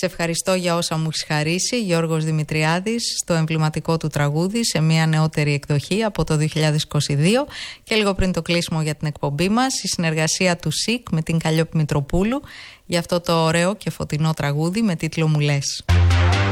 Σε ευχαριστώ για όσα μου έχεις χαρίσει, Γιώργος Δημητριάδης, στο εμβληματικό του τραγούδι σε μια νεότερη εκδοχή από το 2022 και λίγο πριν το κλείσιμο για την εκπομπή μας, η συνεργασία του ΣΥΚ με την Καλλιόπη Μητροπούλου για αυτό το ωραίο και φωτεινό τραγούδι με τίτλο «Μου λες».